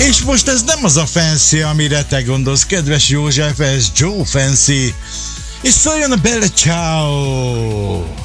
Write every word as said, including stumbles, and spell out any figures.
És most ez nem az a Fancy, amire te gondolsz, kedves József, ez Joe Fancy. És szóljon a Bella Ciao!